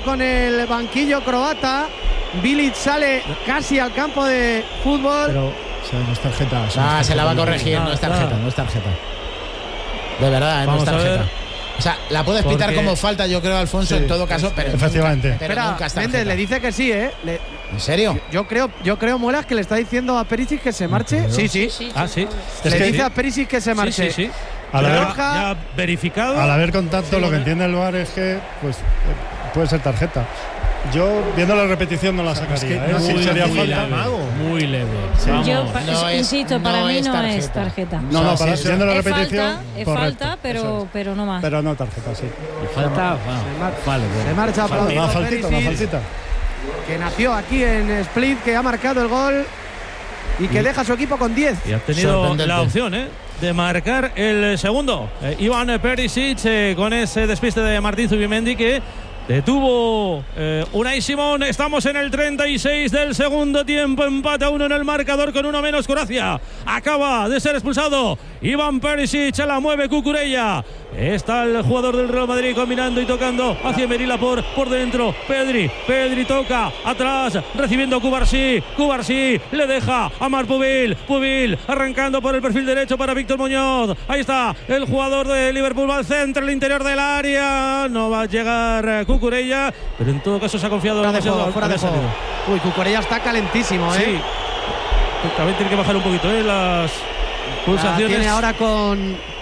con el banquillo croata. Bilic sale casi al campo de fútbol. Pero no es tarjeta. Se la va a corregir, no es tarjeta, no es tarjeta. De verdad, no es tarjeta. O sea, la puedes pitar como falta, yo creo, Alfonso, en todo caso, pero efectivamente. Espera, nunca es Méndez le dice que sí, ¿eh? ¿En serio? Yo creo, Muelas, que le está diciendo a Perisic que se marche. Sí. Ah, sí. Le dice a Perisic que se marche. Sí. Ya verificado. Al haber contacto, lo que entiende el VAR es que pues puede ser tarjeta. Yo, viendo la repetición, no la sacaría. Sería falta. Muy leve. Yo insisto, para mí no es tarjeta. No, viendo la repetición. Es falta, pero no más. Pero no tarjeta, sí. Falta, vale. Se marcha una faltita. Que nació aquí en Split, que ha marcado el gol y que deja a su equipo con 10. Y ha tenido la opción, de marcar el segundo. Iván Perisic con ese despiste de Martín Zubimendi que detuvo Unai Simón. Estamos en el 36 del segundo tiempo. Empate a 1 en el marcador con uno menos Croacia. Acaba de ser expulsado Iván Perisic. La mueve Cucurella. Está el jugador del Real Madrid combinando y tocando hacia Merila por dentro. Pedri toca atrás, recibiendo Cubarsí le deja a Marc Pubil arrancando por el perfil derecho para Víctor Muñoz. Ahí está el jugador de Liverpool, va al centro, el interior del área. No va a llegar Cucurella, pero en todo caso se ha confiado fuera de juego. Uy, Cucurella está calentísimo, Sí. También tiene que bajar un poquito, las pulsaciones. Tiene ahora con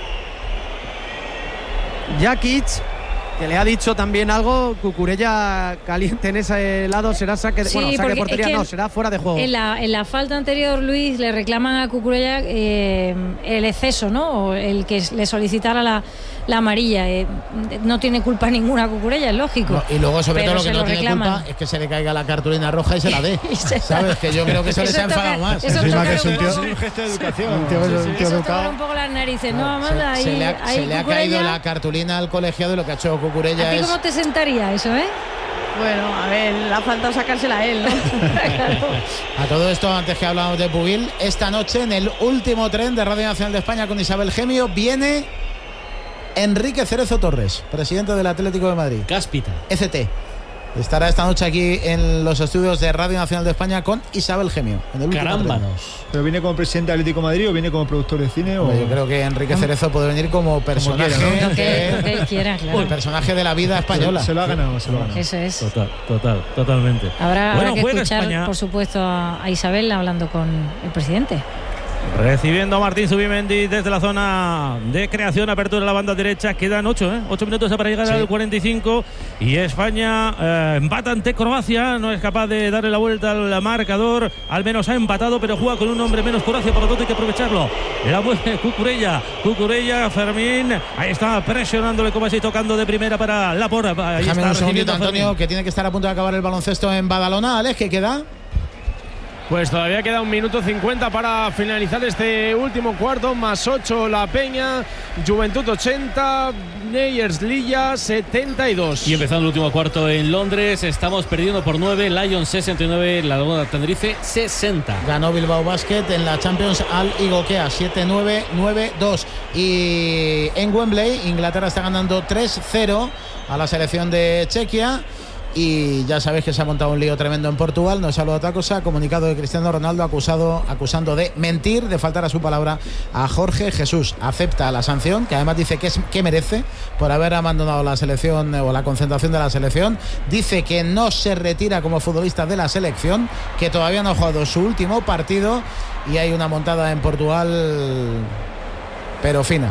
Jakic, que le ha dicho también algo. Cucurella caliente en ese lado, será saque de portería, no, será fuera de juego. En la falta anterior, Luis, le reclaman a Cucurella el exceso, ¿no? O el que le solicitara la amarilla. No tiene culpa ninguna Cucurella, es lógico. No, y luego, sobre todo, lo que no tiene reclaman. culpa es que se le caiga la cartulina roja y se la dé. ¿Sabes? Que yo creo que se les ha enfadado más. Eso es un gesto de educación. Un tío educado. Un poco las narices, ¿no? Se le ha caído la cartulina al colegiado y lo que ha hecho Cucurella ¿A ti cómo te sentaría eso, Bueno, a ver, le ha faltado sacársela a él, ¿no? A todo esto, antes que hablábamos de Pubil, esta noche en el último tren de Radio Nacional de España con Isabel Gemio viene Enrique Cerezo Torres, presidente del Atlético de Madrid. Cáspita. ECT. Estará esta noche aquí en los estudios de Radio Nacional de España con Isabel Gemio. En el Carámbanos. ¿Pero viene como presidente del Atlético de Madrid o viene como productor de cine? Yo creo que Enrique Cerezo puede venir como personaje, Lo que él quiera, claro. El personaje de la vida española. Se lo ha ganado. Eso es. Totalmente. Habrá que escuchar, España, por supuesto, a Isabel hablando con el presidente. Recibiendo a Martín Zubimendi desde la zona de creación, apertura de la banda derecha. Quedan 8 minutos para llegar al 45 y España empata ante Croacia. No es capaz de darle la vuelta al marcador. Al menos ha empatado, pero juega con un hombre menos Croacia, por lo tanto hay que aprovecharlo. La mueve Cucurella, Fermín. Ahí está presionándole como así, tocando de primera para Laporta. Déjame un segundito, Antonio, que tiene que estar a punto de acabar el baloncesto en Badalona. Alex, ¿qué queda? Pues todavía queda 1 minuto 50 para finalizar este último cuarto, más 8 La Peña, Juventud 80, Neyers Lilla 72. Y empezando el último cuarto en Londres, estamos perdiendo por 9, Lions 69, la Laguna Tenerife 60. Ganó Bilbao Basket en la Champions al Igokea 7-9, 9-2. Y en Wembley, Inglaterra está ganando 3-0 a la selección de Chequia. Y ya sabéis que se ha montado un lío tremendo en Portugal. No es solo otra cosa. Comunicado de Cristiano Ronaldo acusando de mentir, de faltar a su palabra a Jorge Jesús. Acepta la sanción, que además dice que merece por haber abandonado la selección o la concentración de la selección. Dice que no se retira como futbolista de la selección, que todavía no ha jugado su último partido. Y hay una montada en Portugal, pero fina.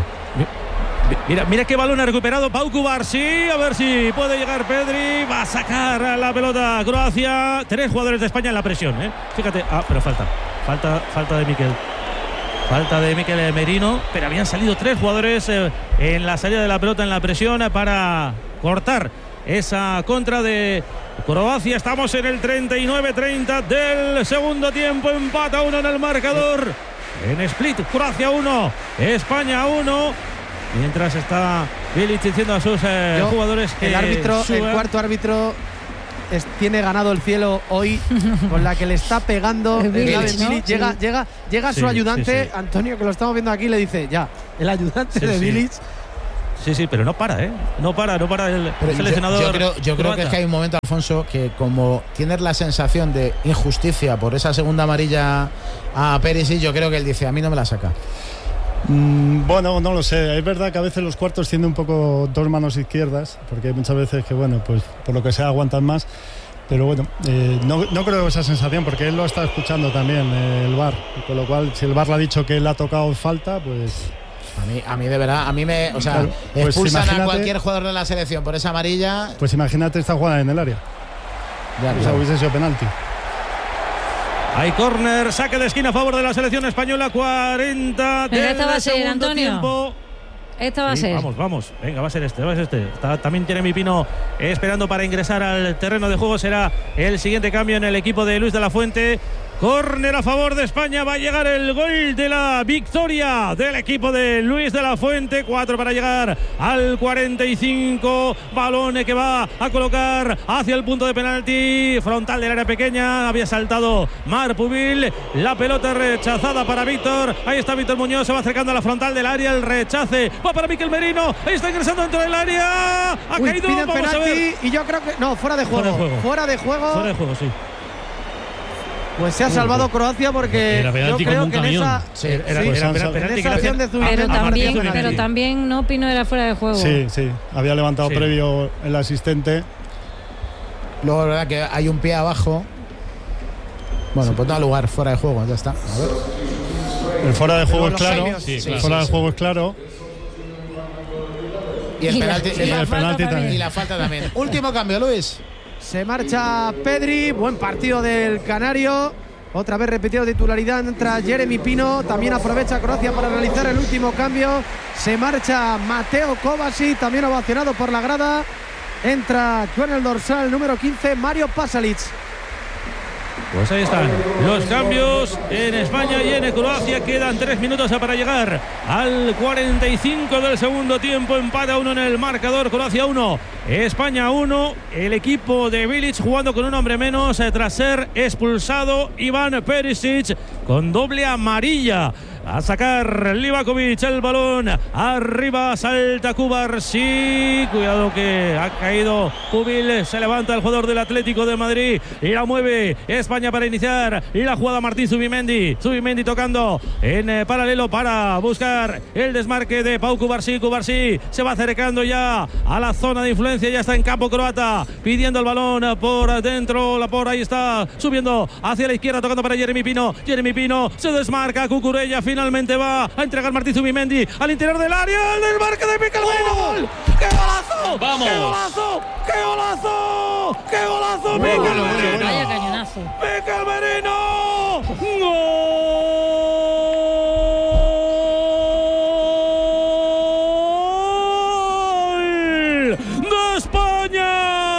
Mira qué balón ha recuperado Pau Cubarsí. A ver si puede llegar Pedri. Va a sacar la pelota Croacia. 3 jugadores de España en la presión, Fíjate. Pero falta de Miquel. Falta de Miquel Merino. Pero habían salido 3 jugadores en la salida de la pelota en la presión para cortar esa contra de Croacia. Estamos en el 39-30 del segundo tiempo. Empata 1 en el marcador. En Split, Croacia 1, España 1. Mientras está Bilic diciendo a sus jugadores que el cuarto árbitro tiene ganado el cielo hoy con la que le está pegando. Bilic, llega su ayudante, Antonio, que lo estamos viendo aquí, le dice ya, el ayudante de Bilic. Sí, pero no para, ¿eh? No para el seleccionador. Yo creo que es que hay un momento, Alfonso, que como tienes la sensación de injusticia por esa segunda amarilla a Perisic, yo creo que él dice, a mí no me la saca. Bueno, no lo sé. Es verdad que a veces los cuartos tienen un poco dos manos izquierdas, porque hay muchas veces que, bueno, pues por lo que sea aguantan más. Pero bueno, no creo esa sensación, porque él lo está escuchando también, el VAR. Con lo cual, si el VAR le ha dicho que él ha tocado falta, pues... A mí de verdad, o sea, claro, pues expulsan a cualquier jugador de la selección por esa amarilla. Pues imagínate esta jugada en el área. Ya, o sea, hubiese sido penalti. Hay córner, saque de esquina a favor de la selección española, 40 del esta va a ser, Antonio. Tiempo. Esta va a ser. Vamos. Venga, va a ser este. También Jeremy Pino esperando para ingresar al terreno de juego. Será el siguiente cambio en el equipo de Luis de la Fuente. Córner a favor de España. Va a llegar el gol de la victoria del equipo de Luis de la Fuente. 4 para llegar al 45. Balón que va a colocar hacia el punto de penalti. Frontal del área pequeña. Había saltado Marc Pubil. La pelota rechazada para Víctor. Ahí está Víctor Muñoz. Se va acercando a la frontal del área. El rechace va para Mikel Merino. Ahí está ingresando dentro del área. Ha caído. Piden Vamos penalti, a ver. y yo creo que. No, fuera de juego. Fuera de juego, sí. Pues se ha salvado Croacia porque era penalti, yo creo como que un en camión. esa penalti pero también no, Pino, era fuera de juego. Sí. Había levantado previo el asistente. Luego, la verdad que hay un pie abajo. Bueno, pues no da lugar, fuera de juego, ya está. A ver. El fuera de juego es claro. El fuera de juego es claro. Y el penalti también. Y la falta también. Último cambio, Luis. Se marcha Pedri, buen partido del Canario. Otra vez repitido titularidad, entra Jeremy Pino. También aprovecha Croacia para realizar el último cambio. Se marcha Mateo Kovacic, también ovacionado por la grada. Entra con el dorsal número 15, Mario Pasalic. Pues ahí están los cambios en España y en Croacia. Quedan 3 minutos para llegar al 45 del segundo tiempo. Empata 1 en el marcador. Croacia 1, España 1. El equipo de Bilic jugando con un hombre menos tras ser expulsado Iván Perisic con doble amarilla. A sacar Livakovic el balón. Arriba salta Cubarsí. Cuidado que ha caído Pubil. Se levanta el jugador del Atlético de Madrid y la mueve España para iniciar. Y la jugada Martín Zubimendi. Zubimendi tocando en paralelo para buscar el desmarque de Pau Cubarsí. Cubarsí se va acercando ya a la zona de influencia. Ya está en campo croata. Pidiendo el balón por dentro. Ahí está subiendo hacia la izquierda. Tocando para Jeremy Pino. Jeremy Pino se desmarca. Cucurella finalmente va a entregar Martín Zubimendi al interior del área. El desmarque de Mikel Merino. ¡Qué golazo! ¡Vamos! ¡Qué golazo! ¡Qué golazo! ¡Qué golazo! ¡Mikel Merino! Vaya cañonazo. ¡Mikel Merino! ¡Gol de España!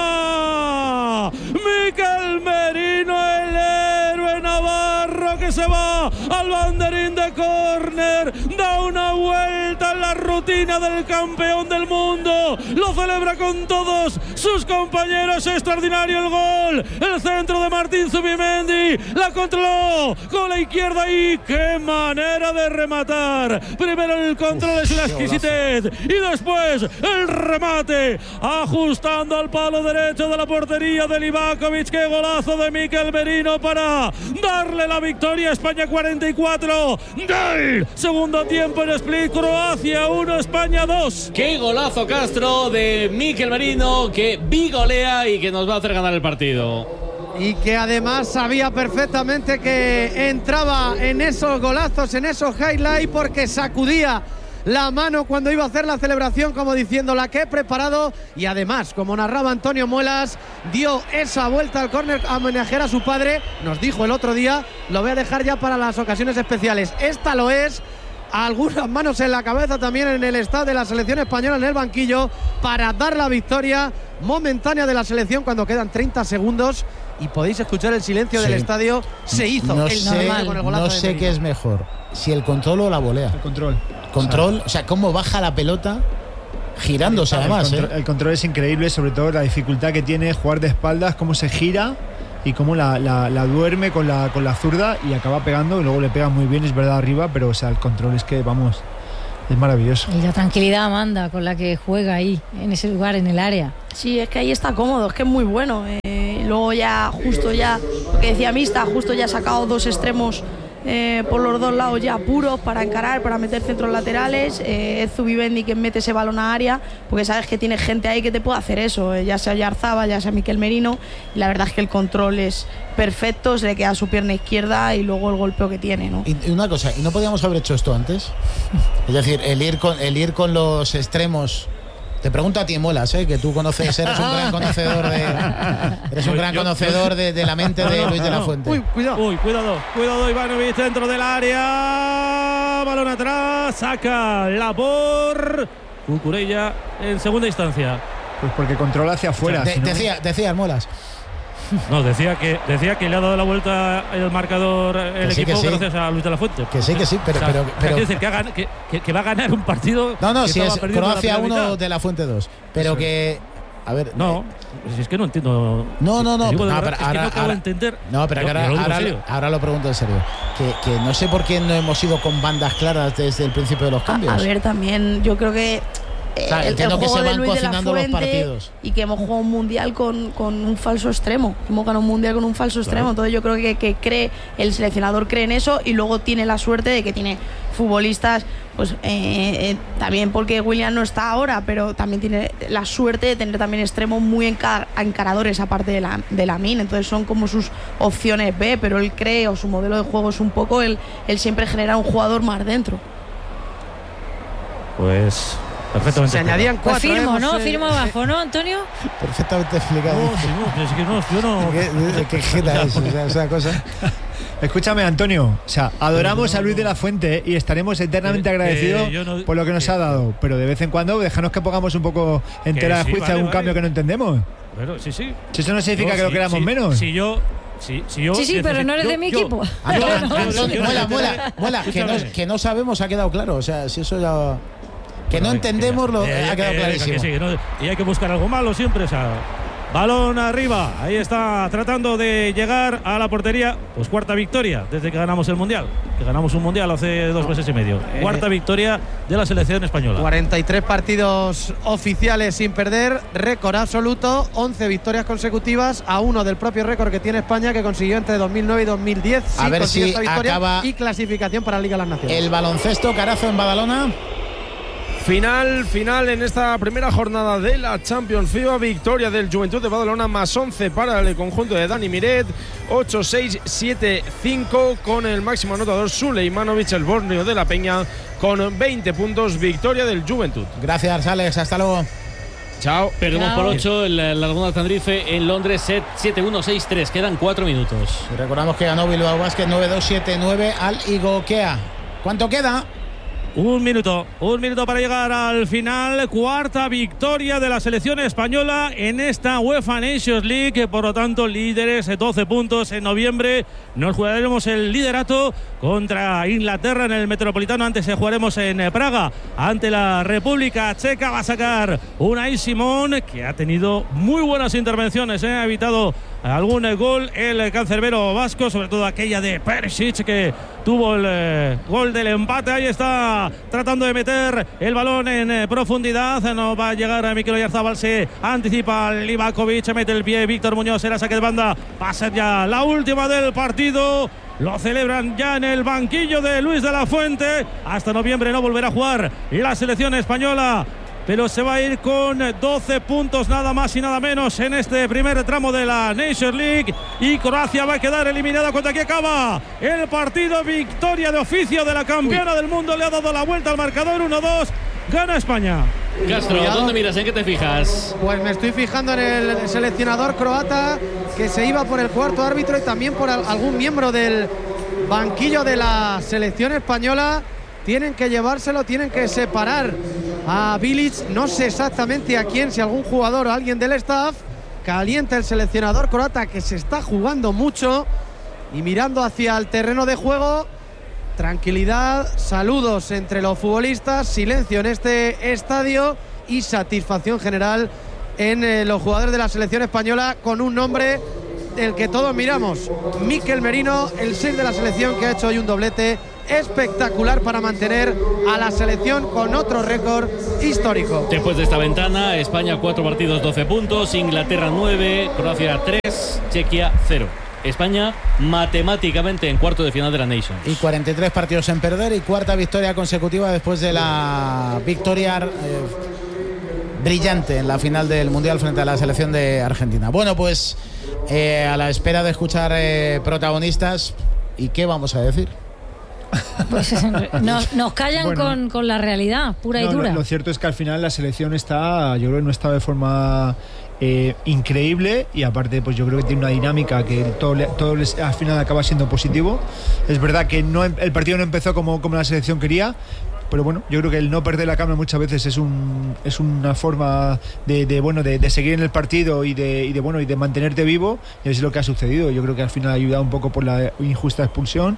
Mikel Merino, el héroe navarro que se va al banderín de córner, da una vuelta en la rutina del campeón del mundo, lo celebra con todos sus compañeros. Extraordinario el gol, el centro de Martín Zubimendi, la controló con la izquierda y qué manera de rematar. Primero el control es la exquisitez y después el remate, ajustando al palo derecho de la portería de Livakovic. Qué golazo de Mikel Merino para darle la victoria a España. 44 del segundo tiempo en Split. Croacia 1, España 2. Qué golazo, Castro, de Mikel Merino, que bigolea y que nos va a hacer ganar el partido. Y que además sabía perfectamente que entraba en esos golazos, en esos highlights, porque sacudía la mano cuando iba a hacer la celebración, como diciendo la que he preparado. Y además, como narraba Antonio Muelas, dio esa vuelta al córner a homenajear a su padre. Nos dijo el otro día, lo voy a dejar ya para las ocasiones especiales. Esta lo es. Algunas manos en la cabeza también en el estado de la selección española en el banquillo para dar la victoria momentánea de la selección cuando quedan 30 segundos y podéis escuchar el silencio del estadio. Se hizo no el normal con el golazo. No sé qué es mejor, si el control o la volea. El control. O sea, cómo baja la pelota girándose además. El control es increíble, sobre todo la dificultad que tiene jugar de espaldas, cómo se gira y cómo la duerme con la zurda y acaba pegando, y luego le pega muy bien, es verdad, arriba, pero o sea, el control es que, vamos, Es maravilloso. Y la tranquilidad, Amanda, con la que juega ahí, en ese lugar, en el área. Sí, es que ahí está cómodo, es que es muy bueno. Luego ya, justo ya, lo que decía Mista, justo ya ha sacado 2 extremos por los 2 lados ya puros para encarar, para meter centros laterales. Es Zubimendi quien mete ese balón a área, porque sabes que tiene gente ahí que te puede hacer eso, ya sea Oyarzabal, ya sea Mikel Merino, y la verdad es que el control es perfecto, se le queda su pierna izquierda y luego el golpeo que tiene, ¿no? Y una cosa, ¿y no podíamos haber hecho esto antes? Es decir, el ir con los extremos. Te pregunto a ti, Molas, que tú conoces, eres un gran conocedor de la mente de Luis de la Fuente. Cuidado, Ivanovic dentro del área, balón atrás, saca Labor, Cucurella en segunda instancia. Pues porque controla hacia afuera. Decía Molas. No, decía que le ha dado la vuelta el marcador el equipo gracias a Luis de la Fuente. Que sí, pero quiere decir que va a ganar un partido. No, si es Croacia 1, de la Fuente 2. Pero que. A ver. No, si es que no entiendo. No. Pero acabo de entender. No, pero ahora lo pregunto en serio. Que no sé por qué no hemos ido con bandas claras desde el principio de los cambios. A ver, también yo creo que. Entiendo que se van cocinando los partidos. Y que hemos jugado un mundial con un falso extremo. Hemos ganado un mundial con un falso extremo. Entonces yo creo que el seleccionador cree en eso y luego tiene la suerte de que tiene futbolistas, pues también porque William no está ahora, pero también tiene la suerte de tener también extremos muy encaradores aparte de Lamine. Entonces son como sus opciones B, pero él cree, o su modelo de juego es un poco él siempre genera un jugador más dentro. pues perfectamente. Se añadían 4. Pues firmo, ¿no? Firmo abajo, ¿no, Antonio? Perfectamente explicado. Qué jeta es esa cosa. Escúchame, Antonio, o sea, adoramos a Luis de la Fuente y estaremos eternamente agradecidos por lo que nos ha dado, pero de vez en cuando déjanos que pongamos un poco entera de juicio algún cambio que no entendemos. Pero sí. Si eso no significa que lo queramos menos. Sí, pero no eres de mi equipo. Antonio, mola, que no sabemos, ha quedado claro. O sea, si eso ya. Que no entendemos, ha quedado clarísimo. Y hay que buscar algo malo siempre. O sea, balón arriba. Ahí está tratando de llegar a la portería. Pues cuarta victoria desde que ganamos el Mundial. Que ganamos un Mundial hace 2 meses y medio. Cuarta victoria de la selección española. 43 partidos oficiales sin perder. Récord absoluto. 11 victorias consecutivas. A 1 del propio récord que tiene España, que consiguió entre 2009 y 2010. A ver si esta victoria acaba y clasificación para la Liga de las Naciones. El baloncesto, Carazo en Badalona. Final en esta primera jornada de la Champions FIBA. Victoria del Juventud de Badalona, más 11 para el conjunto de Dani Miret. 8-6-7-5 con el máximo anotador Suleimanovic, el borneo de la Peña, con 20 puntos. Victoria del Juventud. Gracias, Alex. Hasta luego. Chao. Perdemos por 8 la Laguna Tenerife en Londres, 7-1-6-3. Quedan 4 minutos. Y recordamos que ganó Bilbao Basket 9-2-7-9 al Igokea. ¿Cuánto queda? Un minuto para llegar al final. Cuarta victoria de la selección española en esta UEFA Nations League, que por lo tanto líderes, 12 puntos. En noviembre nos jugaremos el liderato contra Inglaterra en el Metropolitano. Antes jugaremos en Praga ante la República Checa. Va a sacar Unai Simón, que ha tenido muy buenas intervenciones, ha evitado algún gol el cancerbero vasco, sobre todo aquella de Perisic, que tuvo el gol del empate. Ahí está tratando de meter el balón en profundidad. No va a llegar a Mikel Oyarzabal, se anticipa Livakovic, mete el pie Víctor Muñoz, era saque de banda. Va a ser ya la última del partido. Lo celebran ya en el banquillo de Luis de la Fuente. Hasta noviembre no volverá a jugar la selección española, pero se va a ir con 12 puntos nada más y nada menos en este primer tramo de la Nations League, y Croacia va a quedar eliminada cuando aquí acaba el partido. Victoria de oficio de la campeona del mundo, le ha dado la vuelta al marcador. 1-2, gana España. Castro, ¿dónde miras? ¿En qué te fijas? Pues me estoy fijando en el seleccionador croata, que se iba por el cuarto árbitro y también por algún miembro del banquillo de la selección española. Tienen que llevárselo, tienen que separar a Bilic, no sé exactamente a quién, si algún jugador o alguien del staff. Calienta el seleccionador croata, que se está jugando mucho y mirando hacia el terreno de juego. Tranquilidad, saludos entre los futbolistas, silencio en este estadio y satisfacción general en los jugadores de la selección española, con un nombre del que todos miramos: Mikel Merino, el 6 de la selección, que ha hecho hoy un doblete espectacular para mantener a la selección con otro récord histórico. Después de esta ventana, España 4 partidos, 12 puntos, Inglaterra 9, Croacia 3, Chequia 0. España matemáticamente en cuarto de final de la Nations. Y 43 partidos sin perder y cuarta victoria consecutiva después de la victoria brillante en la final del Mundial frente a la selección de Argentina. Bueno, pues a la espera de escuchar protagonistas, ¿y qué vamos a decir? Pues nos callan bueno, con la realidad pura y dura. Lo cierto es que al final la selección está, yo creo que no está de forma increíble, y aparte pues yo creo que tiene una dinámica que todo al final acaba siendo positivo. Es verdad que el partido no empezó como la selección quería, pero bueno, yo creo que el no perder la calma muchas veces es una forma de seguir en el partido y de mantenerte vivo, y eso es lo que ha sucedido. Yo creo que al final ha ayudado un poco por la injusta expulsión.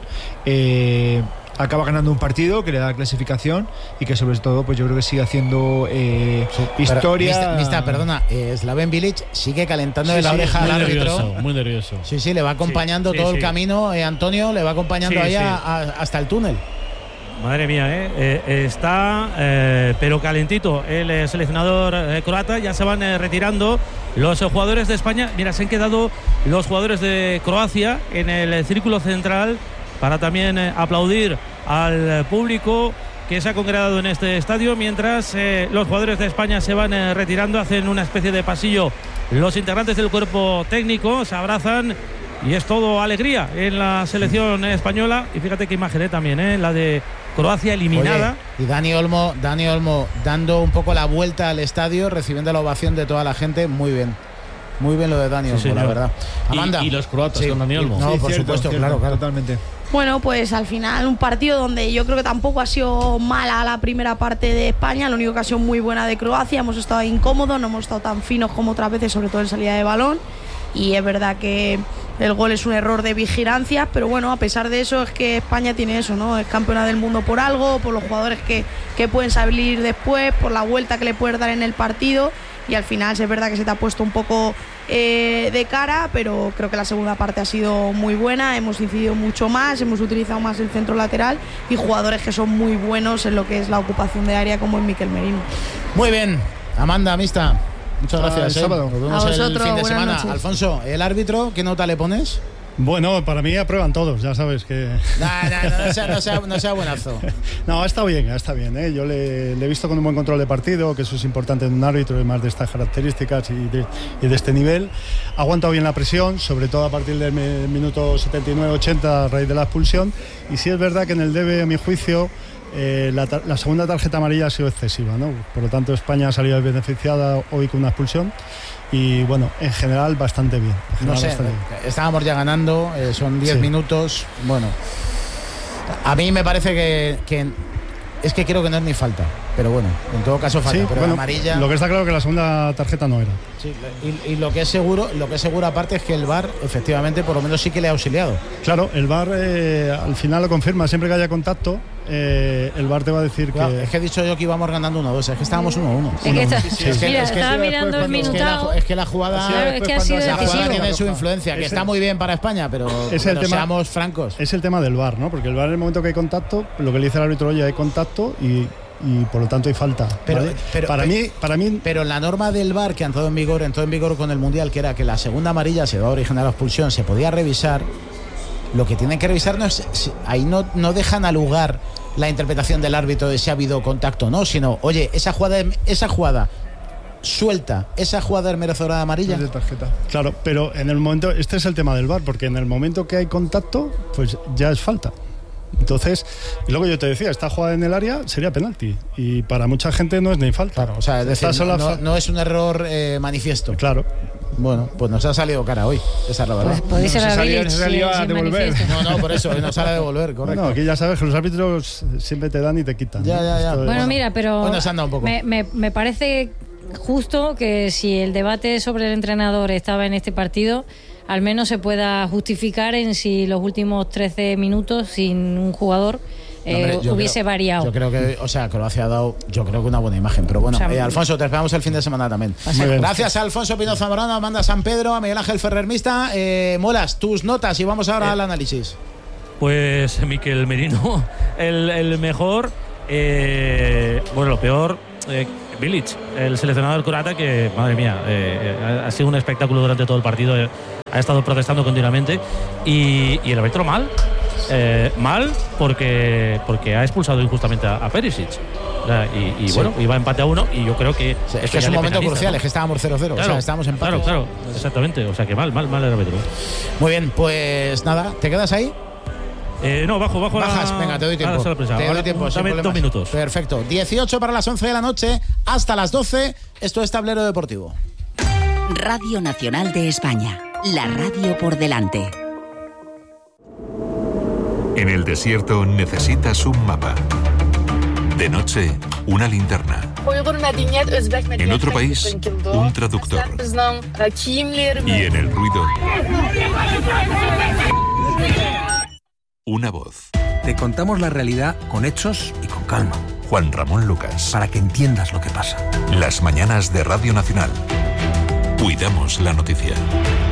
Acaba ganando un partido que le da clasificación y que sobre todo pues yo creo que sigue haciendo historia. Perdona, Slaven Bilic sigue calentando de la oreja al árbitro. Muy nervioso. Sí, le va acompañando todo el camino, Antonio, le va acompañando hasta el túnel. Madre mía, está pero calentito el seleccionador croata. Ya se van retirando los jugadores de España. Mira, se han quedado los jugadores de Croacia en el círculo central para también aplaudir al público que se ha congregado en este estadio, mientras los jugadores de España se van retirando, hacen una especie de pasillo los integrantes del cuerpo técnico, se abrazan y es todo alegría en la selección española. Y fíjate qué imagen también, la de Croacia eliminada. Oye, y Dani Olmo dando un poco la vuelta al estadio, recibiendo la ovación de toda la gente. Muy bien lo de Dani Olmo, la verdad. Amanda. Y los croatas con Dani Olmo. No, por supuesto, claro, totalmente. Bueno, pues al final un partido donde yo creo que tampoco ha sido mala la primera parte de España, lo único que ha sido muy buena de Croacia. Hemos estado incómodos, no hemos estado tan finos como otras veces, sobre todo en salida de balón, y es verdad que el gol es un error de vigilancia, pero bueno, a pesar de eso es que España tiene eso, ¿no? Es campeona del mundo por algo, por los jugadores que pueden salir después, por la vuelta que le puedes dar en el partido, y al final es verdad que se te ha puesto un poco de cara, pero creo que la segunda parte ha sido muy buena, hemos incidido mucho más, hemos utilizado más el centro lateral y jugadores que son muy buenos en lo que es la ocupación de área, como en Mikel Merino. Muy bien, Amanda, Mista, muchas gracias. Sábado. Nos vemos el fin de semana. Noches. Alfonso, el árbitro, ¿qué nota le pones? Bueno, para mí aprueban todos, ya sabes que... No sea buenazo. No, está bien, Yo le he visto con un buen control de partido, que eso es importante en un árbitro, además de estas características y de este nivel. Ha aguantado bien la presión, sobre todo a partir del minuto 79-80 a raíz de la expulsión. Y sí es verdad que en el debe, a mi juicio, la segunda tarjeta amarilla ha sido excesiva, ¿no? Por lo tanto, España ha salido beneficiada hoy con una expulsión. Y bueno, en general bastante bien. Estábamos ya ganando, son 10 minutos. Bueno, a mí me parece que es que creo que no es ni falta, pero bueno, en todo caso falta. Sí, pero bueno, amarilla. Lo que está claro que la segunda tarjeta no era. Sí, y lo que es seguro aparte es que el VAR efectivamente por lo menos sí que le ha auxiliado. Claro, el VAR al final lo confirma, siempre que haya contacto. El VAR te va a decir que... Es que he dicho yo que íbamos ganando 1-2, es que estábamos 1-1. Estaba mirando el minutado. Es que la jugada, claro, es que ha sido decisivo. Tiene su influencia, que está muy bien para España, pero seamos francos. Es el tema del VAR, ¿no? Porque el VAR en el momento que hay contacto, lo que le dice el árbitro, oye, hay contacto y por lo tanto hay falta. ¿Vale? Para mí. Pero la norma del VAR que entró en vigor con el Mundial, que era que la segunda amarilla se va a originar la expulsión, se podía revisar. Lo que tienen que revisar no es, ahí no dejan al lugar la interpretación del árbitro de si ha habido contacto o no, sino, oye, esa jugada suelta, esa jugada es merecedora de amarilla. De tarjeta. Claro, pero en el momento, este es el tema del VAR, porque en el momento que hay contacto, pues ya es falta. Entonces, y luego yo te decía, esta jugada en el área sería penalti y para mucha gente no es ni falta. Claro, o sea, es decir, no es un error manifiesto. Claro. Bueno, pues nos ha salido cara hoy, esa es la verdad. Pues podéis salió a devolver. No, por eso, nos sale a devolver, correcto. Bueno, aquí ya sabes que los árbitros siempre te dan y te quitan. Ya. Bueno, mira, pero bueno, se anda un poco. Me parece justo que si el debate sobre el entrenador estaba en este partido, al menos se pueda justificar en si los últimos 13 minutos sin un jugador hubiese variado. Yo creo que, Croacia ha dado, yo creo que una buena imagen. Pero bueno, Alfonso, te esperamos el fin de semana también. Gracias a Alfonso Pino Zamorano, a Amanda San Pedro, a Miguel Ángel Ferrer Mista. Molas, tus notas y vamos ahora al análisis. pues Mikel Merino el mejor. Bueno, lo peor, Bilic, el seleccionador croata, que madre mía, ha sido un espectáculo durante todo el partido, ha estado protestando continuamente, y el árbitro mal porque ha expulsado injustamente a Perisic. Y sí, bueno, iba empate a 1 y yo creo que es que es un momento crucial, ¿no? Es que estábamos 0-0, claro, o sea, estábamos empate. Claro, exactamente, o sea que mal el árbitro. Muy bien, pues nada, ¿te quedas ahí? No, bajas. Venga, te doy tiempo. Te doy tiempo. Dame 2 minutos. Perfecto. 18 para las 11 de la noche, hasta las 12. Esto es Tablero Deportivo. Radio Nacional de España. La radio por delante. En el desierto necesitas un mapa. De noche, una linterna. En otro país, un traductor. Y en el ruido, una voz. Te contamos la realidad con hechos y con calma. Juan Ramón Lucas. Para que entiendas lo que pasa. Las mañanas de Radio Nacional. Cuidamos la noticia.